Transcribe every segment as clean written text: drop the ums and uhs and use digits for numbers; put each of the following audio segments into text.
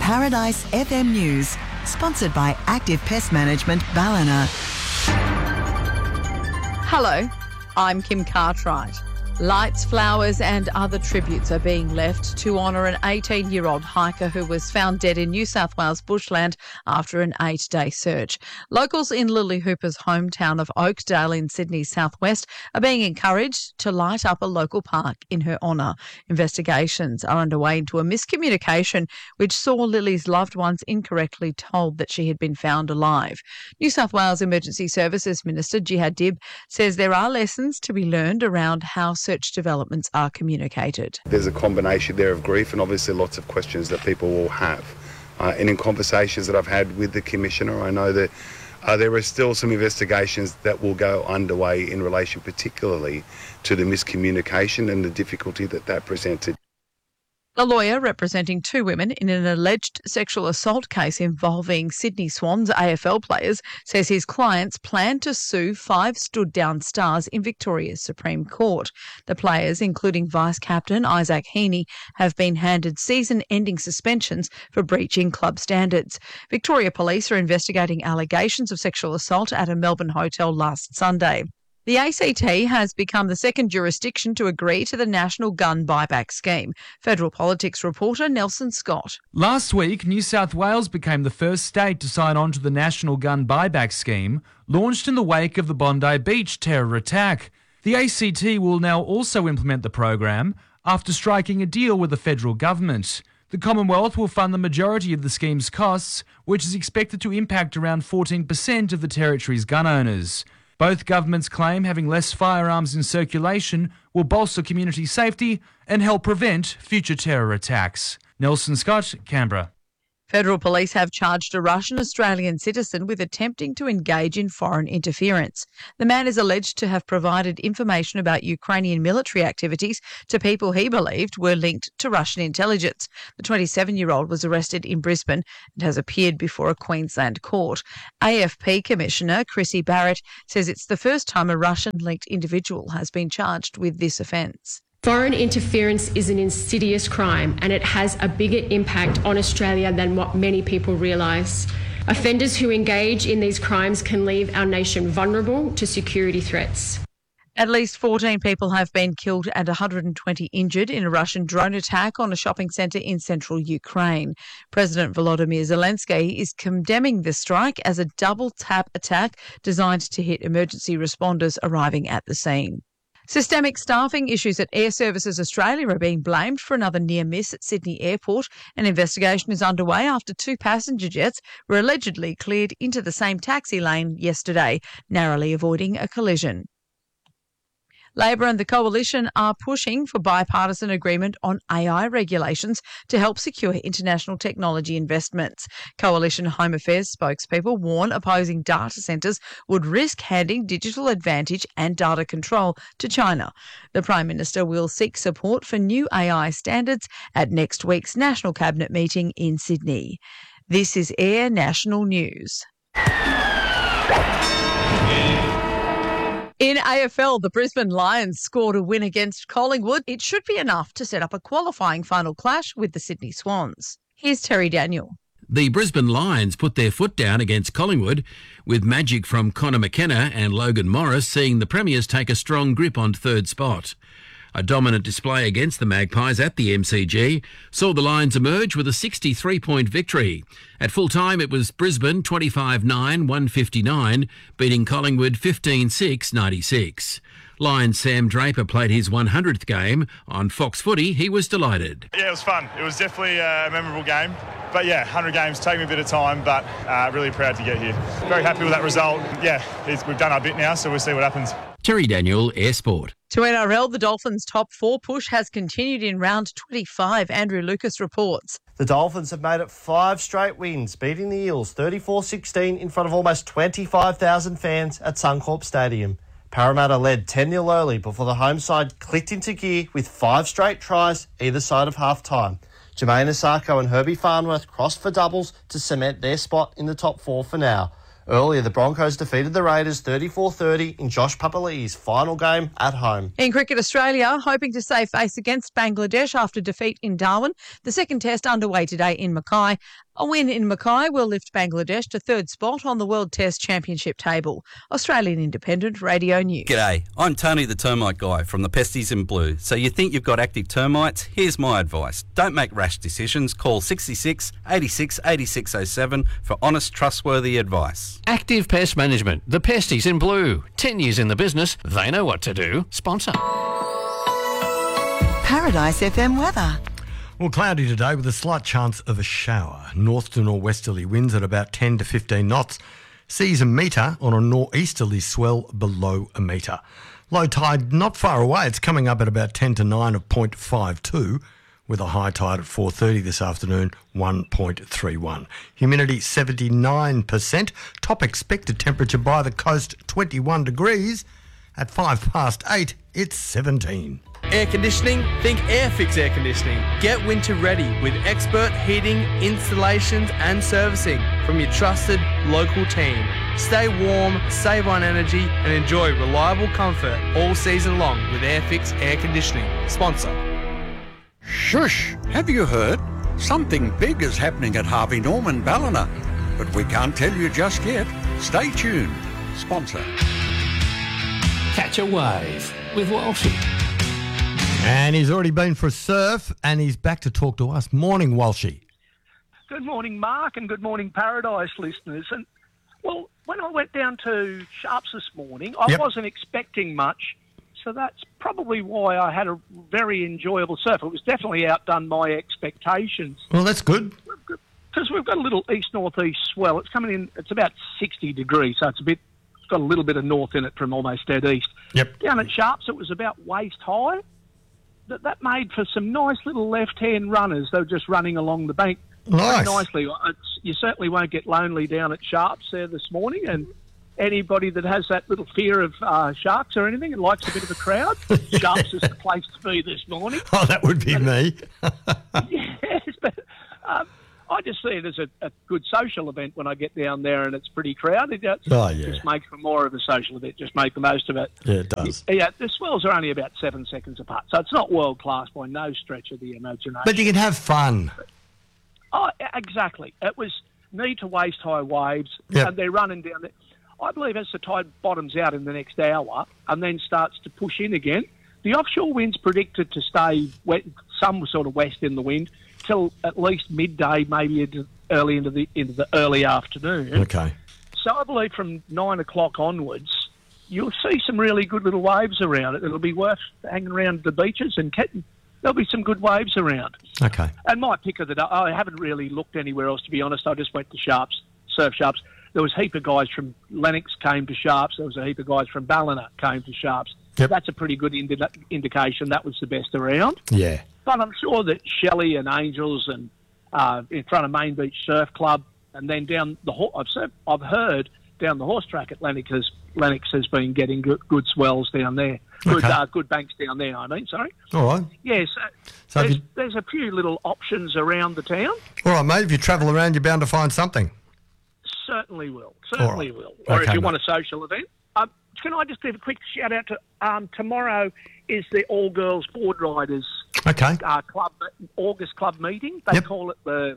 Paradise FM News, sponsored by Active Pest Management Ballina. Hello, I'm Kim Cartwright. Lights, flowers and other tributes are being left to honour an 18-year-old hiker who was found dead in New South Wales bushland after an 8-day search. Locals in Lily Hooper's hometown of Oakdale in Sydney's southwest are being encouraged to light up a local park in her honour. Investigations are underway into a miscommunication which saw Lily's loved ones incorrectly told that she had been found alive. New South Wales Emergency Services Minister Jihad Dib says there are lessons to be learned around how search developments are communicated. There's a combination there of grief and obviously lots of questions that people will have. And in conversations that I've had with the Commissioner, I know that there are still some investigations that will go underway in relation particularly to the miscommunication and the difficulty that presented. A lawyer representing two women in an alleged sexual assault case involving Sydney Swans AFL players says his clients plan to sue 5 stood-down stars in Victoria's Supreme Court. The players, including Vice-Captain Isaac Heaney, have been handed season-ending suspensions for breaching club standards. Victoria Police are investigating allegations of sexual assault at a Melbourne hotel last Sunday. The ACT has become the second jurisdiction to agree to the National Gun Buyback Scheme. Federal Politics reporter Nelson Scott. Last week, New South Wales became the first state to sign on to the National Gun Buyback Scheme, launched in the wake of the Bondi Beach terror attack. The ACT will now also implement the program after striking a deal with the federal government. The Commonwealth will fund the majority of the scheme's costs, which is expected to impact around 14% of the territory's gun owners. Both governments claim having less firearms in circulation will bolster community safety and help prevent future terror attacks. Nelson Scott, Canberra. Federal police have charged a Russian-Australian citizen with attempting to engage in foreign interference. The man is alleged to have provided information about Ukrainian military activities to people he believed were linked to Russian intelligence. The 27-year-old was arrested in Brisbane and has appeared before a Queensland court. AFP Commissioner Chrissy Barrett says it's the first time a Russian-linked individual has been charged with this offence. Foreign interference is an insidious crime and it has a bigger impact on Australia than what many people realise. Offenders who engage in these crimes can leave our nation vulnerable to security threats. At least 14 people have been killed and 120 injured in a Russian drone attack on a shopping centre in central Ukraine. President Volodymyr Zelensky is condemning the strike as a double-tap attack designed to hit emergency responders arriving at the scene. Systemic staffing issues at Air Services Australia are being blamed for another near miss at Sydney Airport. An investigation is underway after 2 passenger jets were allegedly cleared into the same taxi lane yesterday, narrowly avoiding a collision. Labor and the Coalition are pushing for bipartisan agreement on AI regulations to help secure international technology investments. Coalition Home Affairs spokespeople warn opposing data centres would risk handing digital advantage and data control to China. The Prime Minister will seek support for new AI standards at next week's National Cabinet meeting in Sydney. This is Air National News. In AFL, the Brisbane Lions scored a win against Collingwood. It should be enough to set up a qualifying final clash with the Sydney Swans. Here's Terry Daniel. The Brisbane Lions put their foot down against Collingwood, with magic from Connor McKenna and Logan Morris seeing the Premiers take a strong grip on third spot. A dominant display against the Magpies at the MCG saw the Lions emerge with a 63-point victory. At full time, it was Brisbane 25-9-159, beating Collingwood 15-6-96. Lions Sam Draper played his 100th game. On Fox Footy, he was delighted. Yeah, it was fun. It was definitely a memorable game. But yeah, 100 games take me a bit of time, but really proud to get here. Very happy with that result. Yeah, we've done our bit now, so we'll see what happens. Terry Daniel, Air Sport. To NRL, the Dolphins' top 4 push has continued in round 25. Andrew Lucas reports. The Dolphins have made it 5 straight wins, beating the Eels 34-16 in front of almost 25,000 fans at Suncorp Stadium. Parramatta led 10-0 early before the home side clicked into gear with 5 straight tries either side of half-time. Jermaine Asako and Herbie Farnworth crossed for doubles to cement their spot in the top 4 for now. Earlier, the Broncos defeated the Raiders 34-30 in Josh Papali'i's final game at home. In cricket, Australia hoping to save face against Bangladesh after defeat in Darwin. The second test underway today in Mackay. A win in Mackay will lift Bangladesh to third spot on the World Test Championship table. Australian Independent Radio News. G'day, I'm Tony the Termite Guy from the Pesties in Blue. So you think you've got active termites? Here's my advice. Don't make rash decisions. Call 66 86 8607 for honest, trustworthy advice. Active Pest Management. The Pesties in Blue. 10 years in the business. They know what to do. Sponsor. Paradise FM weather. Well, cloudy today with a slight chance of a shower. North to northwesterly winds at about 10 to 15 knots. Seas a metre on a northeasterly swell below a metre. Low tide not far away. It's coming up at about 10 to 9 of 0.52 with a high tide at 4:30 this afternoon, 1.31. Humidity 79%. Top expected temperature by the coast 21 degrees. At 8:05, it's 17. Air conditioning? Think Airfix Air Conditioning. Get winter ready with expert heating, installations and servicing from your trusted local team. Stay warm, save on energy and enjoy reliable comfort all season long with Airfix Air Conditioning. Sponsor. Shush! Have you heard? Something big is happening at Harvey Norman Ballina, but we can't tell you just yet. Stay tuned. Sponsor. Catch a wave with Walshy. And he's already been for a surf and he's back to talk to us. Morning, Walshy. Good morning, Mark, and good morning, Paradise listeners. And, well, when I went down to Sharps this morning, I wasn't expecting much, so that's probably why I had a very enjoyable surf. It was definitely outdone my expectations. Well, that's good. Because we've got a little east-northeast swell. It's coming in, it's about 60 degrees, so it's got a little bit of north in it from almost dead east. Yep. Down at Sharps, it was about waist high. That made for some nice little left-hand runners. They were just running along the bank nice. very nicely. You certainly won't get lonely down at Sharps there this morning. And anybody that has that little fear of sharks or anything and likes a bit of a crowd, Sharps is the place to be this morning. Oh, that would be me. Yes, but I just see it as a good social event when I get down there and it's pretty crowded. Just make for more of a social event. Just make the most of it. Yeah, it does. Yeah, the swells are only about 7 seconds apart, so it's not world class by no stretch of the imagination. But you can have fun. Oh, exactly. It was knee to waist high waves, and they're running down there. I believe as the tide bottoms out in the next hour and then starts to push in again, the offshore wind's predicted to stay wet, some sort of west in the wind, till at least midday, maybe into the early afternoon. Okay. So I believe from 9 o'clock onwards, you'll see some really good little waves around it. It'll be worth hanging around the beaches and there'll be some good waves around. Okay. And my pick of the day, I haven't really looked anywhere else, to be honest. I just went to Sharps, Surf Sharps. There was a heap of guys from Lennox came to Sharps. There was a heap of guys from Ballina came to Sharps. Yep. That's a pretty good indication that was the best around. Yeah. But I'm sure that Shelley and Angels and in front of Main Beach Surf Club and then down the I've heard down the horse track at Lennox has been getting good swells down there. Good banks down there, sorry. All right. Yes. So there's a few little options around the town. All right, mate. If you travel around, you're bound to find something. Certainly will. Will. Or if you want a social event. Can I just give a quick shout out to tomorrow is the All Girls Board Riders club August club meeting. They call it the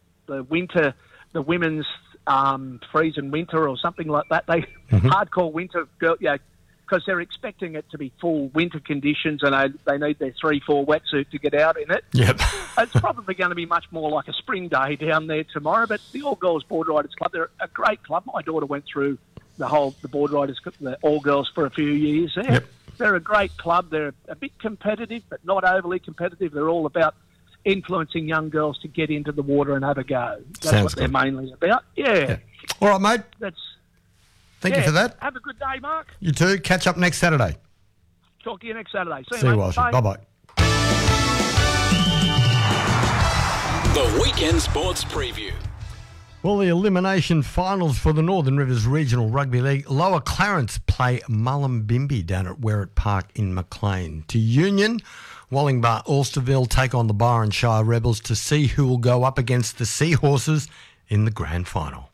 women's freeze and winter or something like that. They hardcore winter girl, because they're expecting it to be full winter conditions and they need their 3-4 wetsuit to get out in it. Yep. It's probably going to be much more like a spring day down there tomorrow. But the All Girls Board Riders Club, they're a great club. My daughter went through the board riders, the All Girls for a few years there. Yep. They're a great club. They're a bit competitive, but not overly competitive. They're all about influencing young girls to get into the water and have a go. That's what they're mainly about. Yeah. All right, mate. Thank you for that. Have a good day, Mark. You too. Catch up next Saturday. Talk to you next Saturday. See you, mate. Walsh. Bye-bye. The Weekend Sports Preview. Well, the elimination finals for the Northern Rivers Regional Rugby League. Lower Clarence play Mullumbimby down at Werrett Park in Maclean. To Union, Wallingbar Ulsterville take on the Byron Shire Rebels to see who will go up against the Seahorses in the grand final.